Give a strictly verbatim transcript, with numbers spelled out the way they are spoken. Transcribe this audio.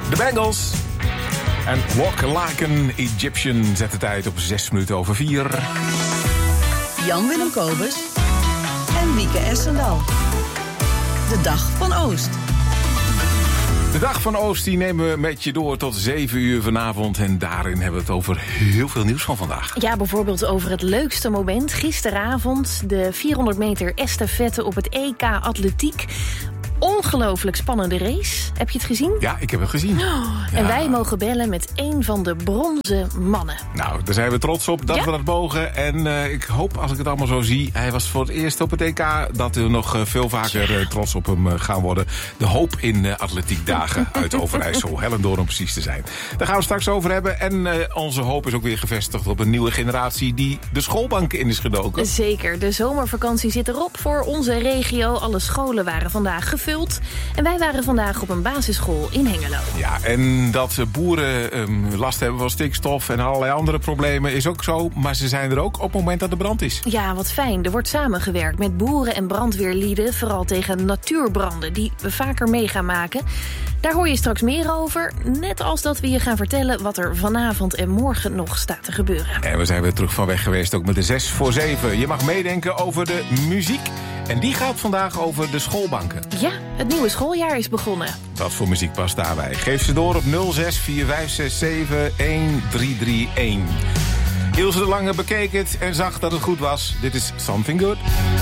De Bengals. En Walk Like an Egyptian zet de tijd op zes minuten over vier. Jan-Willem Kobus en Wieke Essendal. De Dag van Oost. De Dag van Oost die nemen we met je door tot zeven uur vanavond. En daarin hebben we het over heel veel nieuws van vandaag. Ja, bijvoorbeeld over het leukste moment. Gisteravond de vierhonderd meter estafette op het E K Atletiek. Ongelooflijk spannende race. Heb je het gezien? Ja, ik heb het gezien. Oh, en ja. wij mogen bellen met een van de bronzen mannen. Nou, daar zijn we trots op dat ja? we dat mogen. En uh, ik hoop, als ik het allemaal zo zie... hij was voor het eerst op het E K... dat we nog uh, veel vaker uh, trots op hem uh, gaan worden. De hoop in uh, atletiekdagen uit Overijssel. Hellendoorn om precies te zijn. Daar gaan we straks over hebben. En uh, onze hoop is ook weer gevestigd op een nieuwe generatie... die de schoolbanken in is gedoken. Zeker. De zomervakantie zit erop voor onze regio. Alle scholen waren vandaag gevuld. En wij waren vandaag op een basisschool in Hengelo. Ja, en dat boeren um, last hebben van stikstof en allerlei andere problemen is ook zo. Maar ze zijn er ook op het moment dat er brand is. Ja, wat fijn. Er wordt samengewerkt met boeren en brandweerlieden. Vooral tegen natuurbranden die we vaker mee gaan maken. Daar hoor je straks meer over. Net als dat we je gaan vertellen wat er vanavond en morgen nog staat te gebeuren. En we zijn weer terug van weg geweest, ook met de zes voor zeven. Je mag meedenken over de muziek. En die gaat vandaag over de schoolbanken. Ja, het nieuwe schooljaar is begonnen. Wat voor muziek past daarbij? Geef ze door op nul zes vier vijf zes zeven een drie drie een. Ilse de Lange bekeek het en zag dat het goed was. Dit is Something Good.